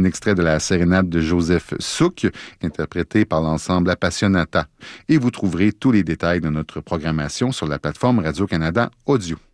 un extrait de la sérénade de Joseph Suk, interprété par l'ensemble Appassionata. Et vous trouverez tous les détails de notre programmation sur la plateforme Radio-Canada Audio.